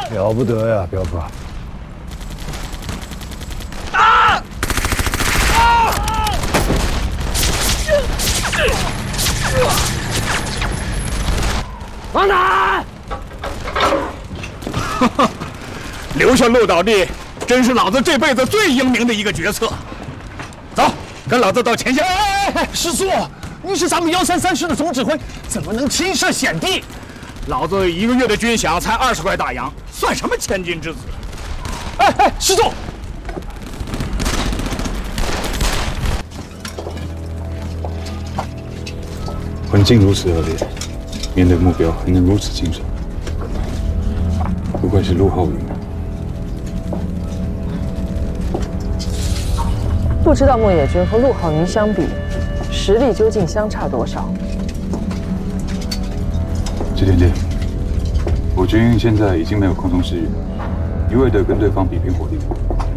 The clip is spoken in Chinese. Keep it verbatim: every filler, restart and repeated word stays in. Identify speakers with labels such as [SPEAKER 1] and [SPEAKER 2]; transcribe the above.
[SPEAKER 1] 了不得呀，彪哥！
[SPEAKER 2] 啊！啊！
[SPEAKER 3] 往哪？
[SPEAKER 2] 哈哈，留下陆导弟，真是老子这辈子最英明的一个决策。走，跟老子到前线。
[SPEAKER 3] 哎哎哎，师叔，你是咱们幺三三师的总指挥，怎么能轻视险地？
[SPEAKER 2] 老子一个月的军饷才二十块大洋，算什么千金之子？
[SPEAKER 3] 哎哎，师叔，
[SPEAKER 1] 环境如此恶劣，面对目标还能如此精神，不愧是陆浩宇。
[SPEAKER 4] 不知道牧野君和陆浩云相比，实力究竟相差多少？
[SPEAKER 1] 志田姐，我军现在已经没有空中支援，一味的跟对方比拼火力，